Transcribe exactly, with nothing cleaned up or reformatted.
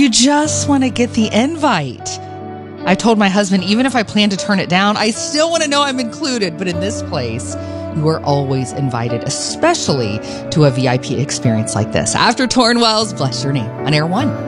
You just want to get the invite. I told my husband, even if I plan to turn it down, I still want to know I'm included. But in this place, you are always invited, especially to a V I P experience like this. After Torn Wells, bless your name on Air One.